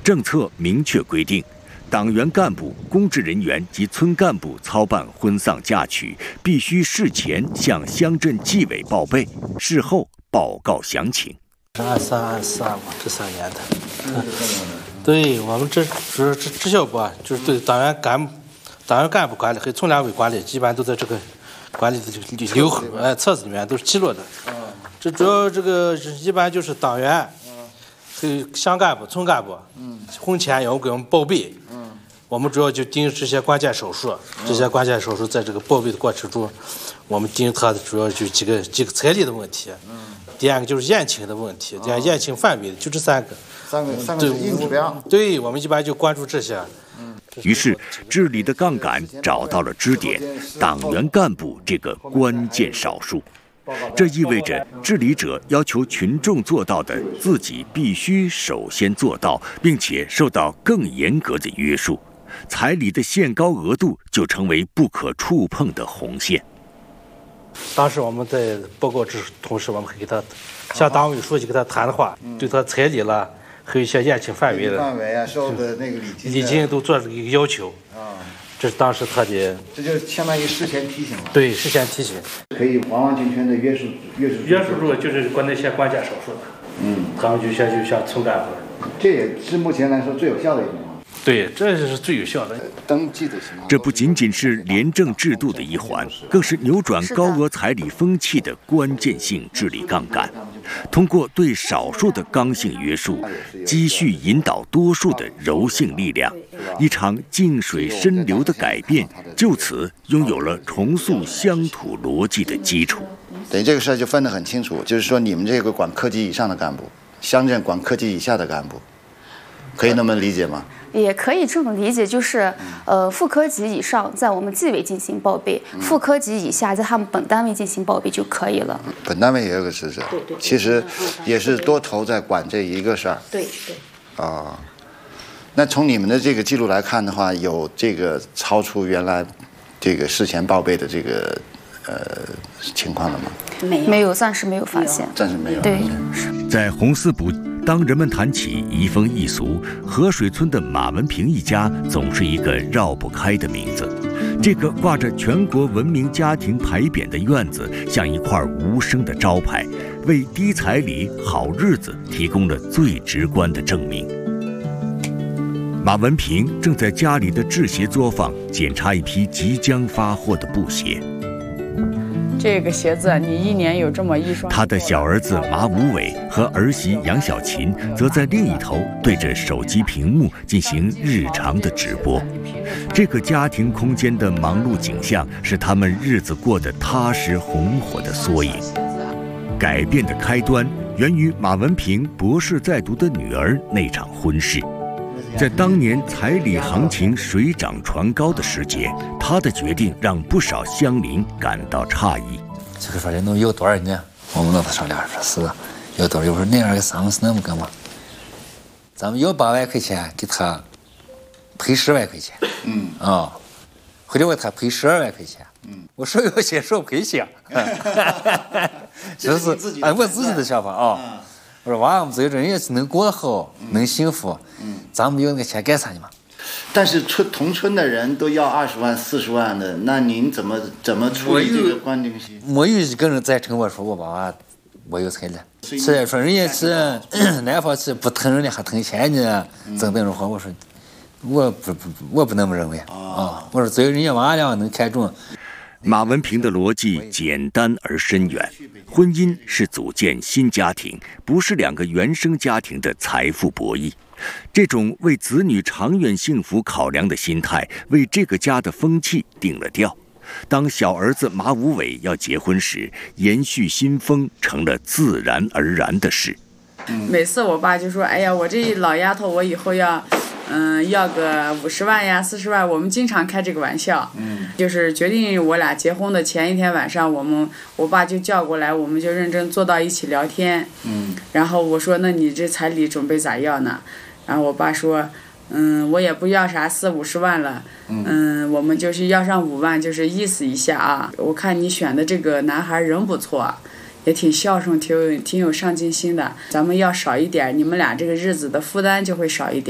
政策明确规定，党员干部、公职人员及村干部操办婚丧嫁娶，必须事前向乡镇纪委报备，事后报告详情。 23嘛，这3年的。对我们这主要是支校部啊，就是对党员干部管理和村两委管理，基本上都在这个管理的这个册子里面都是记录的。这主要这个一般就是党员和乡干部、村干部，婚前要给我们报备。我们主要就盯这些关键手术，这些关键手术在这个报备的过程中，我们盯它的主要就几个彩礼的问题。第二个就是宴请的问题，第二宴请范围就这3个。 三个硬指标。 对，我们一般就关注这些。 于是，治理的杠杆找到了支点，党员干部这个关键少数。这意味着治理者要求群众做到的，自己必须首先做到，并且受到更严格的约束。彩礼的限高额度就成为不可触碰的红线。 当时我们在报告之同时，我们会给他向党委书记给他谈的话，对他彩礼了，还有一些宴请范围啊，收的那个礼金都做了一个要求。这是当时他的， 这就相当于事前提醒了。 对，事前提醒， 可以完完全全的约束住，就是国内一些关键手术的。他们就像村干部， 这也是目前来说最有效的一种。 对，这是最有效的。 登记的情况。 这不仅仅是廉政制度的一环，更是扭转高额彩礼风气的关键性治理杠杆。通过对少数的刚性约束，积蓄引导多数的柔性力量，一场静水深流的改变就此拥有了重塑乡土逻辑的基础。 等于这个事儿就分得很清楚，就是说你们这个管科级以上的干部，乡镇管科级以下的干部，可以那么理解吗？ 也可以这么理解，就是副科级以上在我们纪委进行报备，副科级以下在他们本单位进行报备就可以了。 本单位也有个职责，对，其实也是多头在管这一个事儿。 对。 那从你们的这个记录来看的话，有这个超出原来这个事前报备的这个情况了吗？ 没有，暂时没有发现。 暂时没有。 对， 在红四补。当人们谈起移风易俗，河水村的马文平一家总是一个绕不开的名字。这个挂着全国文明家庭牌匾的院子，像一块无声的招牌，为低彩礼好日子提供了最直观的证明。马文平正在家里的制鞋作坊检查一批即将发货的布鞋。 这个鞋子你1年有这么1双。 他的小儿子马武伟和儿媳杨小琴则在另一头对着手机屏幕进行日常的直播。这个家庭空间的忙碌景象是他们日子过得踏实红火的缩影。改变的开端源于马文平博士在读的女儿那场婚事。在当年彩礼行情水涨船高的时节，他的决定让不少乡邻感到诧异。 这个说的能有多少呢？我们跟他商量说是有多少，有时候那样的丧是那么个嘛。咱们要8万块钱，给他赔10万块钱。或者我他赔12万块钱。我说有些说赔些。就是我自己的想法啊。我说娃，我们这人也是能过得好，能幸福。咱们有那个钱干啥呢嘛？ 但是同村的人都要20万、40万的，那您怎么处理这个关键性？ 没有一个人赞成我说我娃我有彩礼。是说人家是南方是不疼人家还疼钱呢，怎么说？我说我不那么认为啊。我说只有人家娃俩能看中。 马文平的逻辑简单而深远，婚姻是组建新家庭，不是2个原生家庭的财富博弈。这种为子女长远幸福考量的心态，为这个家的风气定了调。当小儿子马武伟要结婚时，延续新风成了自然而然的事。 每次我爸就说：“哎呀，我这老丫头，我以后要个50万呀、40万。”我们经常开这个玩笑。就是决定我俩结婚的前一天晚上，我爸就叫过来，我们就认真坐到一起聊天。然后我说：“那你这彩礼准备咋要呢？”然后我爸说：“我也不要啥40-50万了，我们就是要上5万，就是意思一下啊。我看你选的这个男孩人不错，也挺孝顺，挺有上进心的，咱们要少一点，你们俩这个日子的负担就会少一点。”